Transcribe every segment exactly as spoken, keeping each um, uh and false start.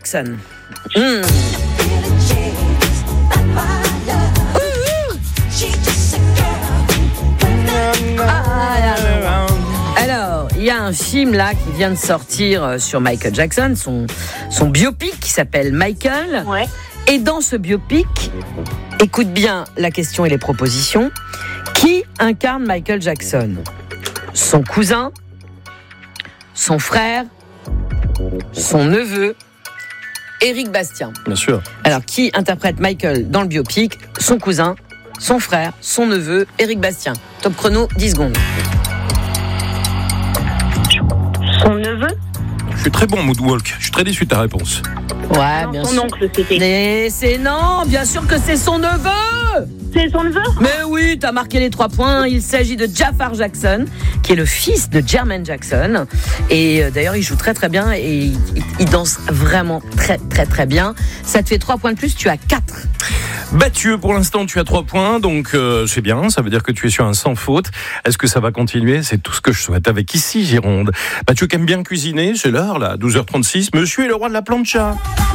Jackson. Mmh. Alors, il y a un film là qui vient de sortir sur Michael Jackson, son, son biopic qui s'appelle Michael. Ouais. Et dans ce biopic, écoute bien la question et les propositions. Qui incarne Michael Jackson ? Son cousin, son frère, son neveu, Éric Bastien. Bien sûr. Alors, qui interprète Michael dans le biopic ? Son cousin, son frère, son neveu, Éric Bastien. Top chrono, dix secondes. Son neveu ? Je suis très bon, Moodwalk. Je suis très déçu de ta réponse. Ouais, Non, bien son sûr. oncle, c'était. Mais c'est non, bien sûr que c'est son neveu. C'est son neveu ? Mais oui, t'as marqué les trois points. Il s'agit de Jafar Jackson, qui est le fils de Jermaine Jackson. Et euh, d'ailleurs, il joue très très bien et il, il danse vraiment très très très bien. Ça te fait trois points de plus, tu as quatre. Mathieu, pour l'instant, tu as trois points, donc euh, c'est bien. Ça veut dire que tu es sur un sans faute. Est-ce que ça va continuer ? C'est tout ce que je souhaite avec Ici Gironde. Mathieu qui aime bien cuisiner, c'est l'heure là, douze heures trente-six. Monsieur est le roi de la plancha.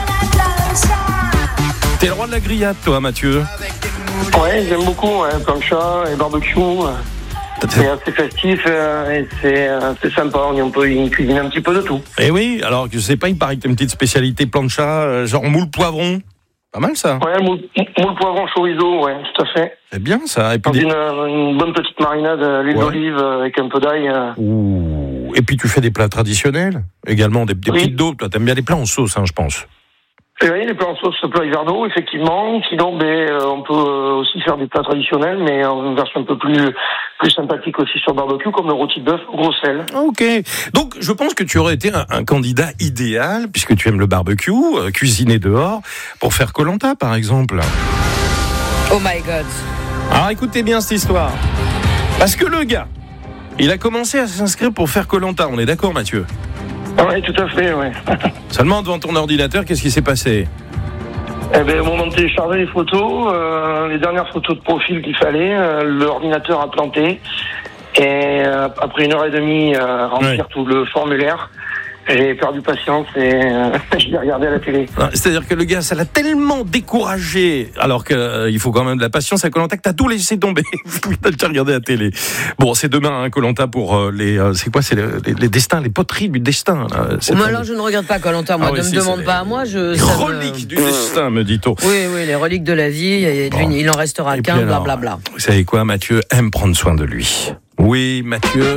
T'es le roi de la grillade, toi, Mathieu. Ouais, j'aime beaucoup, hein, plancha et barbecue. C'est assez festif euh, et c'est, euh, c'est sympa. On peut y cuisiner un petit peu de tout. Eh oui, alors je sais pas, il paraît que t'as une petite spécialité plancha, euh, genre moule poivron. Pas mal ça. Ouais, moule, moule poivron chorizo, ouais, tout à fait. C'est bien ça. Et puis Dans des... une, une bonne petite marinade, l'huile Ouais. d'olive avec un peu d'ail. Euh. Ouh. Et puis tu fais des plats traditionnels, également des, des Oui. petites daubes. Toi, t'aimes bien les plats en sauce, hein, je pense. Et oui, les plats en sauce, plat Hiverno, effectivement. Sinon, ben, euh, on peut euh, aussi faire des plats traditionnels, mais en une version un peu plus, plus sympathique aussi sur barbecue, comme le rôti de bœuf au gros sel. Ok. Donc, je pense que tu aurais été un, un candidat idéal, puisque tu aimes le barbecue, euh, cuisiner dehors, pour faire Koh-Lanta, par exemple. Oh my God. Alors, écoutez bien cette histoire. Parce que le gars, il a commencé à s'inscrire pour faire Koh-Lanta. On est d'accord, Mathieu ? Oui, tout à fait, ouais. Seulement, devant ton ordinateur, qu'est-ce qui s'est passé ? Eh ben, au moment de télécharger les photos, euh, les dernières photos de profil qu'il fallait, euh, l'ordinateur a planté. Et euh, après une heure et demie, euh, remplir Ouais. tout le formulaire, j'ai perdu patience et euh, je l'ai regardé à la télé. C'est-à-dire que le gars, ça l'a tellement découragé, alors qu'il euh, faut quand même de la patience à Koh-Lanta, que t'as tout laissé tomber. T'as déjà regardé la télé. Bon, c'est demain, hein, Koh-Lanta, pour euh, les... Euh, c'est quoi ? C'est le, les, les destins, les poteries du destin. Là. C'est Moi, un- alors, je ne regarde pas Koh-Lanta. Moi, Ah oui, ne si, me demande c'est pas les- à moi. Je, Les ça me- reliques du destin, me dit-on. Oui, oui, les reliques de la vie. Et Bon. il en restera Et qu'un, puis alors, blablabla. Vous savez quoi, Mathieu aime prendre soin de lui. Oui, Mathieu...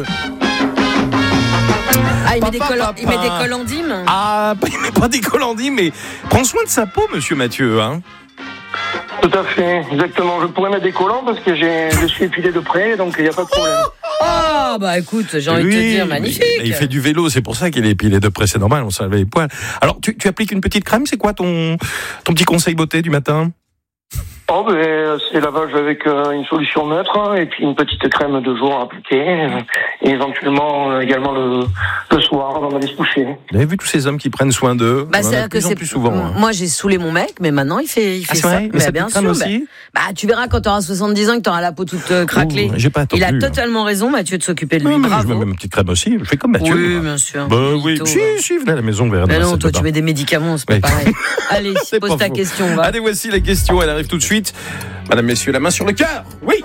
Ah, il met, des Papa, collant- papa. il met des collandimes. Ah, il met pas des colandis, mais prends soin de sa peau, monsieur Mathieu. Hein. Tout à fait, exactement. Je pourrais mettre des collants parce que j'ai, je suis épilé de près, donc il n'y a pas de problème. Ah, bah écoute, j'ai envie de te Oui, dire, magnifique. mais il fait du vélo, c'est pour ça qu'il est épilé de près, c'est normal, on s'enlève les poils. Alors, tu, tu appliques une petite crème, c'est quoi ton, ton petit conseil beauté du matin ? Oh, ben, c'est lavage avec euh, une solution neutre et puis une petite crème de jour à appliquer euh, et éventuellement euh, également le, le soir avant d'aller se coucher. Vous avez vu tous ces hommes qui prennent soin d'eux ? Bah, On en a c'est de que plus en c'est plus souvent. hein. Moi, j'ai saoulé mon mec, mais maintenant il fait, il Ah, fait c'est ça. vrai ? Mais Mais ça bien te crame sûr. aussi ? Bah, bah, tu verras quand tu auras soixante-dix ans que tu auras la peau toute euh, craquelée. Ouh, j'ai pas attendu. Il a totalement raison, Mathieu, de s'occuper de lui. Non, mais je Bravo. mets ma petite crème aussi, je fais comme Mathieu. Oui, moi. bien sûr. Bah oui, Mytho, si, va. si, venez à la maison, verra. Mais non, toi, tu mets des médicaments, c'est pas Oui. pareil. Allez, C'est pose pas ta faux. question, va. Allez, voici la question, elle arrive tout de suite. Madame, messieurs, la main sur le cœur. Oui.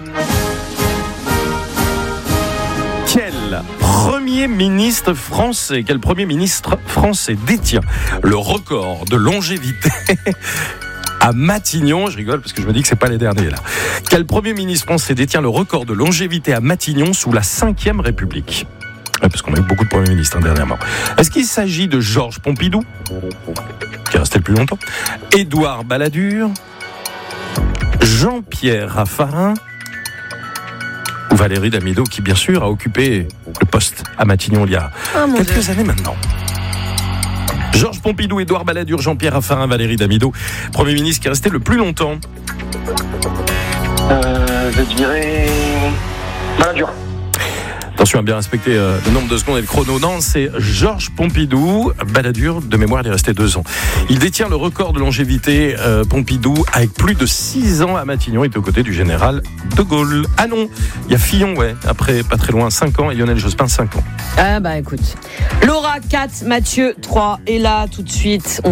Quel premier ministre français, quel premier ministre français détient le record de longévité à Matignon? Je rigole parce que je me dis que c'est pas les derniers là. Quel premier ministre français détient le record de longévité à Matignon sous la cinquième République? Ouais, parce qu'on a eu beaucoup de premiers ministres hein, dernièrement. Est-ce qu'il s'agit de Georges Pompidou, qui est resté le plus longtemps, Édouard Balladur, Jean-Pierre Raffarin ou Valérie Damido, qui bien sûr a occupé le poste à Matignon il y a Ah, mon quelques Dieu. années maintenant. Georges Pompidou, Édouard Balladur, Jean-Pierre Raffarin, Valérie Damido, Premier ministre qui est resté le plus longtemps. Euh, je dirais Balladur. Attention à bien respecter euh, le nombre de secondes et le chrono. Non, c'est Georges Pompidou. Balladur, de mémoire, il est resté deux ans. Il détient le record de longévité, euh, Pompidou, avec plus de six ans à Matignon. Il est aux côtés du général de Gaulle. Ah non, il y a Fillon, ouais, après pas très loin, cinq ans, et Lionel Jospin, cinq ans. Ah, bah écoute. Laura, quatre, Mathieu, trois. Et là, tout de suite, on